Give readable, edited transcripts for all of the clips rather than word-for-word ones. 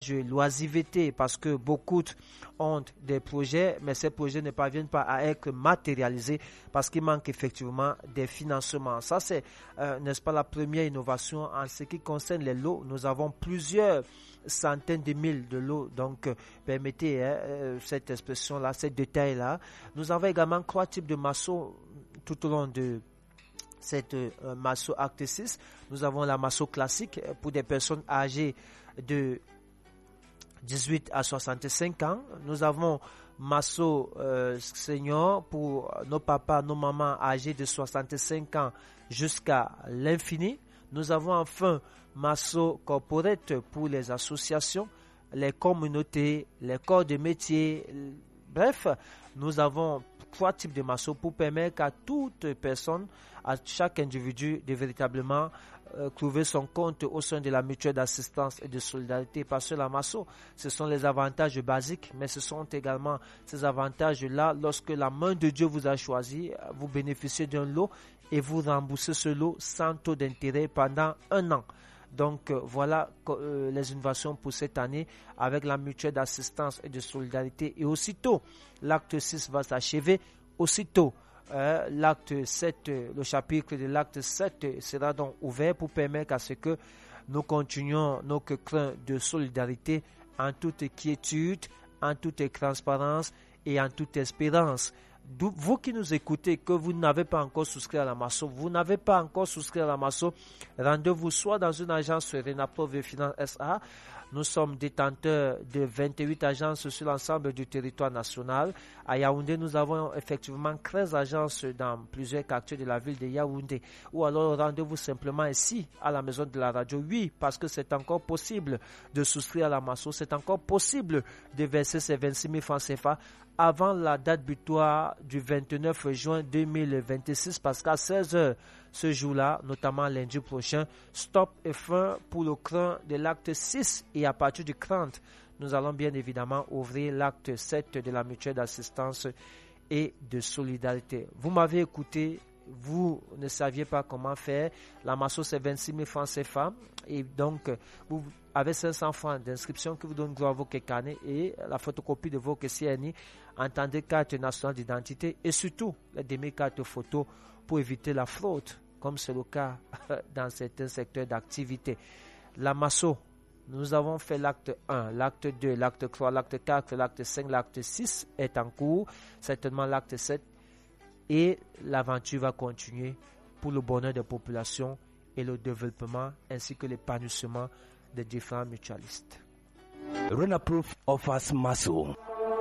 de l'oisiveté, parce que beaucoup ont des projets, mais ces projets ne parviennent pas à être matérialisés parce qu'il manque effectivement des financements. Ça, c'est, n'est-ce pas, la première innovation en ce qui concerne les lots. Nous avons plusieurs centaines de mille de lots, donc permettez cette expression-là, ce détail-là. Nous avons également 3 types de massos tout au long de cette masso acte 6. Nous avons la masso classique pour des personnes âgées de 18 à 65 ans. Nous avons masso senior pour nos papas, nos mamans âgés de 65 ans jusqu'à l'infini. Nous avons enfin masso corporate pour les associations, les communautés, les corps de métier. Bref, nous avons 3 types de massos pour permettre à toute personne, à chaque individu de véritablement trouver son compte au sein de la mutuelle d'assistance et de solidarité. Parce que la masso, ce sont les avantages basiques, mais ce sont également ces avantages-là lorsque la main de Dieu vous a choisi, vous bénéficiez d'un lot et vous remboursez ce lot sans taux d'intérêt pendant 1 an. Donc voilà les innovations pour cette année avec la mutuelle d'assistance et de solidarité. Et aussitôt, l'acte 6 va s'achever. Aussitôt, l'acte 7, le chapitre de l'acte 7 sera donc ouvert pour permettre à ce que nous continuions nos crins de solidarité en toute quiétude, en toute transparence et en toute espérance. Vous qui nous écoutez, que vous n'avez pas encore souscrit à la masso, vous n'avez pas encore souscrit à la masso, rendez-vous soit dans une agence Renaprove Finance SA. Nous sommes détenteurs de 28 agences sur l'ensemble du territoire national. À Yaoundé, nous avons effectivement 13 agences dans plusieurs quartiers de la ville de Yaoundé. Ou alors rendez-vous simplement ici, à la maison de la radio. Oui, parce que c'est encore possible de souscrire à la masso, c'est encore possible de verser ces 26 000 francs CFA avant la date butoir du 29 juin 2026, parce qu'à 16h ce jour-là, notamment lundi prochain, stop et fin pour le cran de l'acte 6, et à partir du 30, nous allons bien évidemment ouvrir l'acte 7 de la mutuelle d'assistance et de solidarité. Vous m'avez écouté, vous ne saviez pas comment faire. La masso, c'est 26 000 francs CFA, et donc vous avez 500 francs d'inscription qui vous donne droit à vos carnets et la photocopie de vos CNI, entendez carte nationale d'identité et surtout la demi-carte photo pour éviter la fraude, comme c'est le cas dans certains secteurs d'activité. La masso, nous avons fait l'acte 1, l'acte 2, l'acte 3, l'acte 4, l'acte 5, l'acte 6 est en cours, certainement l'acte 7, et l'aventure va continuer pour le bonheur des populations et le développement ainsi que l'épanouissement des différents mutualistes. Renaprove offers masso.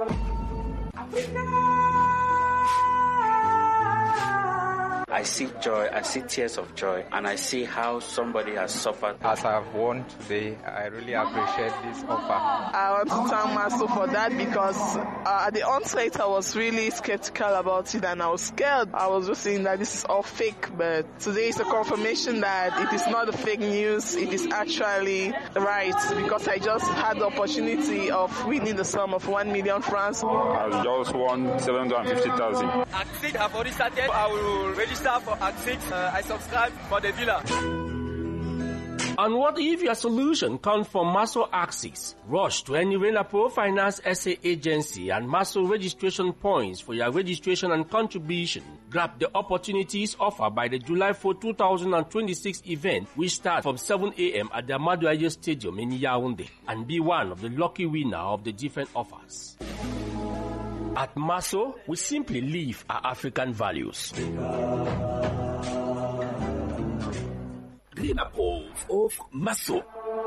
I see joy, I see tears of joy, and I see how somebody has suffered. As I've won today, I really appreciate this offer. I want to thank Maso for that because at the onset I was really skeptical about it and I was scared. I was just saying that this is all fake, but today is a confirmation that it is not a fake news, it is actually right, because I just had the opportunity of winning the sum of 1 million francs. I just won 750,000. Act 6 have already started. I will register for Act 6. I subscribe for the villa. And what if your solution comes from Maso Axis? Rush to any Renaprove Finance SA agency and Maso registration points for your registration and contribution. Grab the opportunities offered by the July 4, 2026 event, which starts from 7 a.m. at the Amadou Aye Stadium in Yaoundé, and be one of the lucky winner of the different offers. At Maso, we simply live our African values. Renaprove of Maso.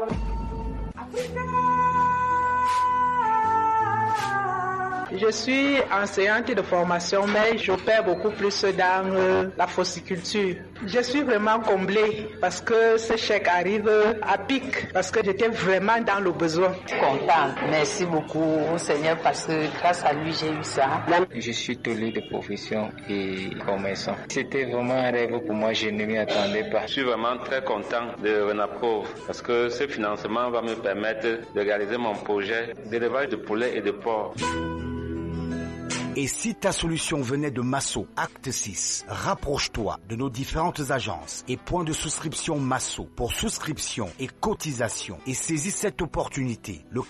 Je suis enseignante de formation, mais j'opère beaucoup plus dans la fossiculture. Je suis vraiment comblée parce que ce chèque arrive à pic, parce que j'étais vraiment dans le besoin. Contente. Merci beaucoup, Seigneur, parce que grâce à lui, j'ai eu ça. Je suis tolé de profession et commerçant. C'était vraiment un rêve pour moi, je ne m'y attendais pas. Je suis vraiment très content de Renaprove parce que ce financement va me permettre de réaliser mon projet d'élevage de poulets et de porcs. Et si ta solution venait de Maso, acte 6, rapproche-toi de nos différentes agences et points de souscription Maso pour souscription et cotisation et saisis cette opportunité. Le